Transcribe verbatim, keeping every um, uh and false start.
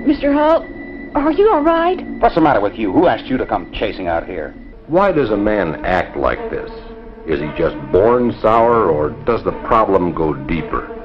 Mister Holt, are you all right? What's the matter with you? Who asked you to come chasing out here? Why does a man act like this? Is he just born sour, or does the problem go deeper?